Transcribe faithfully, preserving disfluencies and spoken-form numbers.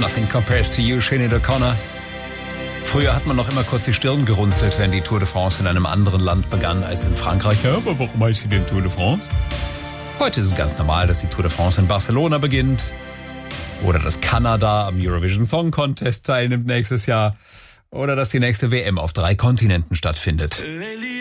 Nothing compares to you, Sinead O'Connor. Früher hat man noch immer kurz die Stirn gerunzelt, wenn die Tour de France in einem anderen Land begann als in Frankreich. Ja, aber warum heißt sie denn Tour de France? Heute ist es ganz normal, dass die Tour de France in Barcelona beginnt. Oder dass Kanada am Eurovision Song Contest teilnimmt nächstes Jahr. Oder dass die nächste W M auf drei Kontinenten stattfindet.